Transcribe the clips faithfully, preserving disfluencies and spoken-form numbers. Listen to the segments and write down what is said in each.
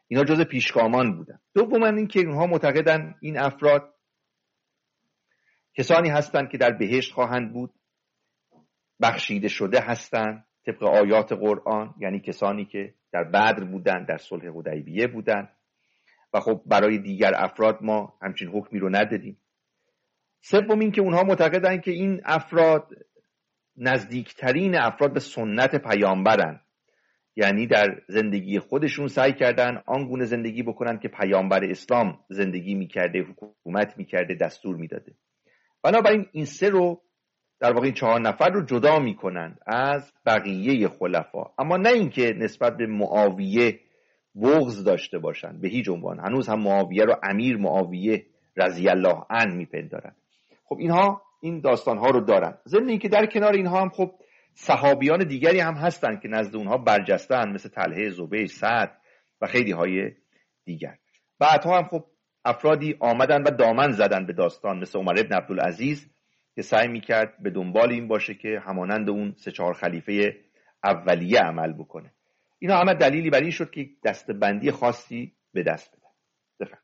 اینا جز پیشگامان بودن. دوما این که اونها معتقدن این افراد کسانی هستند که در بهشت خواهند بود، بخشیده شده هستند طبق آیات قرآن، یعنی کسانی که در بدر بودن، در صلح حدیبیه بودن و خب برای دیگر افراد ما همچین حکمی رو ندادیم. سوم این که اونها معتقدن که این افراد نزدیکترین افراد به سنت پیامبرن، یعنی در زندگی خودشون سعی کردن آنگونه زندگی بکنن که پیامبر اسلام زندگی میکرده، حکومت میکرده، دستور میداده. بنابراین این سه رو در واقع این چهار نفر رو جدا میکنن از بقیه خلفا، اما نه اینکه نسبت به معاویه بغض داشته باشن، به هیچ عنوان. هنوز هم معاویه رو امیر معاویه رضی الله عنه میپندارن. خب اینها این داستانها رو دارن. ضمن اینکه در کنار اینها هم خب صحابیان دیگری هم هستن که نزد اونها برجسته‌اند، مثل طلحه، زبیر، سعد و خیلی های دیگر. بعدها هم خب افرادی آمدن و دامن زدن به داستان، مثل عمر ابن عبدالعزیز که سعی میکرد به دنبال این باشه که همانند اون سه چهار خلیفه اولیه عمل بکنه. اینا همه دلیلی بر این شد که دستبندی خاصی به دست بدن. بفرمایید.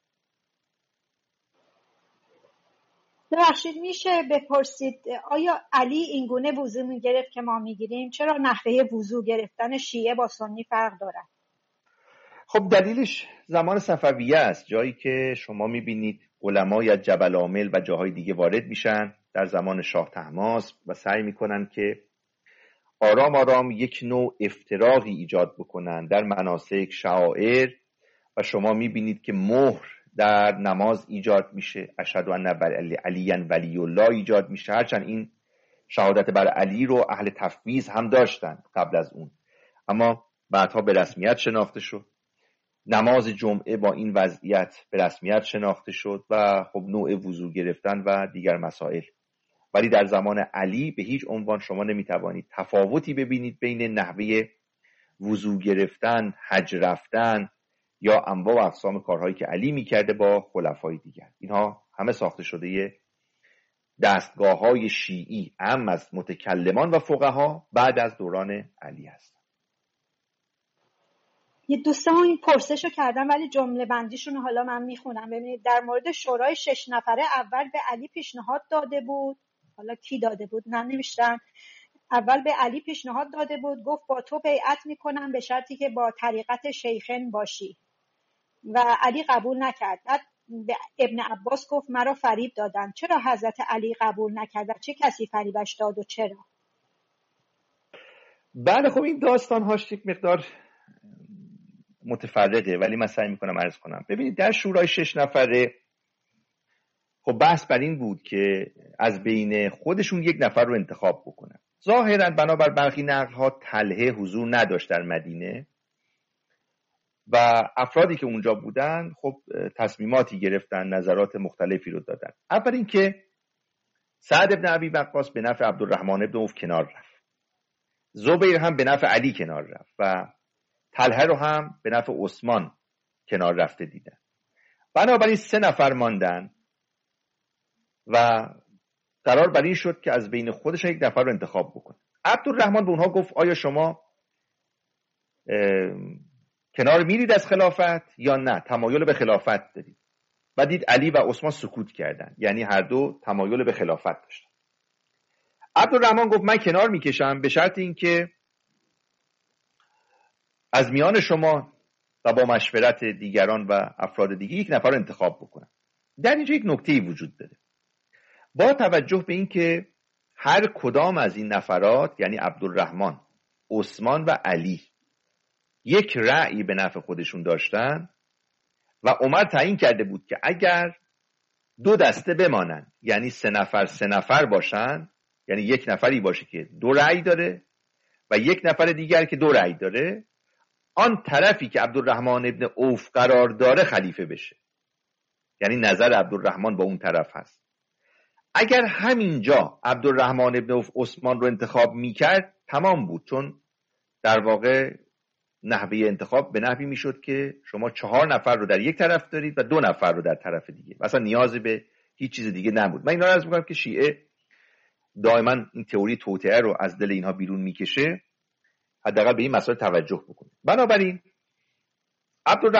ببخشید میشه بپرسید آیا علی این گونه وضو میگرفت که ما میگیریم؟ چرا نحوه وضو گرفتن شیعه با سنی فرق داره؟ خب دلیلش زمان صفویه است، جایی که شما میبینید علمای از جبل عامل و جاهای دیگه وارد میشن در زمان شاه طهماسب و سعی میکنن که آرام آرام یک نوع افتراقی ایجاد بکنن در مناسک، شعائر، و شما میبینید که مهر در نماز ایجاد میشه، اشهد ان علی ولی الله ایجاد میشه، هرچند این شهادت بر علی رو اهل تفویض هم داشتن قبل از اون، اما بعدها به رسمیت شناخته شد. نماز جمعه با این وضعیت به رسمیت شناخته شد و خب نوع وضو گرفتن و دیگر مسائل. ولی در زمان علی به هیچ عنوان شما نمیتوانید تفاوتی ببینید بین نحوه وضو گرفتن، حج رفتن یا انواع و اقسام کارهایی که علی میکرده با خلفای دیگر. اینها همه ساخته شده دستگاه‌های شیعی، اهم از متکلمان و فقها بعد از دوران علی هست. یه دوستان این پرسشو کردن ولی جمله بندیشون حالا من میخونم. ببینید در مورد شورای شش نفره اول به علی پیشنهاد داده بود، حالا کی داده بود ننوشتن، اول به علی پیشنهاد داده بود، گفت با تو بیعت میکنم به شرطی که با طریقت شیخین باشی و علی قبول نکرد. بعد به ابن عباس گفت مرا فریب دادن. چرا حضرت علی قبول نکرد و چه کسی فریبش داد و چرا؟ بله خب این داستان هاش یک مقدار متفرقه ولی من سعی میکنم عرض کنم. ببینید در شورای شش نفره خب بحث بر این بود که از بین خودشون یک نفر رو انتخاب بکنن. ظاهرا بنابر برخی نقل ها طلحه حضور نداشت در مدینه و افرادی که اونجا بودن خب تصمیماتی گرفتن، نظرات مختلفی رو دادن. اول این که سعد ابن ابی وقاص به نفع عبدالرحمن ابن عوف کنار رفت، زبیر هم به نفع علی کنار رفت و طلحه رو هم به نفع عثمان کنار رفته دیدن. بنابراین سه نفر ماندن و قرار بر این شد که از بین خودشون یک نفر رو انتخاب بکنه. عبدالرحمن به اونها گفت آیا شما کنار میرید از خلافت یا نه تمایل به خلافت دارید؟ و دید علی و عثمان سکوت کردن، یعنی هر دو تمایل به خلافت داشتن. عبدالرحمن گفت من کنار میکشم به شرط اینکه از میان شما و با مشورت دیگران و افراد دیگه یک نفر رو انتخاب بکنم. در اینجا یک نکته‌ای وجود داره. با توجه به اینکه هر کدام از این نفرات یعنی عبدالرحمن، عثمان و علی یک رأی به نفع خودشون داشتن و عمر تعیین کرده بود که اگر دو دسته بمانن، یعنی سه نفر سه نفر باشن، یعنی یک نفری باشه که دو رأی داره و یک نفر دیگر که دو رأی داره، آن طرفی که عبدالرحمن ابن عوف قرار داره خلیفه بشه، یعنی نظر عبدالرحمن با اون طرف هست. اگر همینجا عبدالرحمن ابن عوف عثمان رو انتخاب میکرد تمام بود، چون در واقع نحوه انتخاب به نحوی میشد که شما چهار نفر رو در یک طرف دارید و دو نفر رو در طرف دیگه، اصلا نیازی به هیچ چیز دیگه نبود. من اینا رو عرض میکنم که شیعه دائما این تئوری توطئه رو از دل اینها بیرون میکشه، حداقل به این مسائل توجه بکنید. بنابراین عبدالرحمن